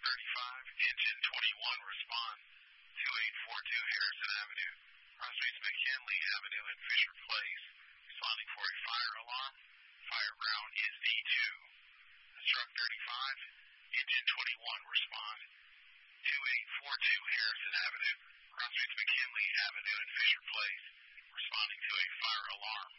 35, engine 21, respond. 2842 Harrison Avenue. Crossways McKinley Avenue and Fisher Place. Responding for a fire alarm. Fire ground is D2. Truck 35, engine 21, respond. 2842 Harrison Avenue. Crossways McKinley Avenue and Fisher Place. Responding to a fire alarm.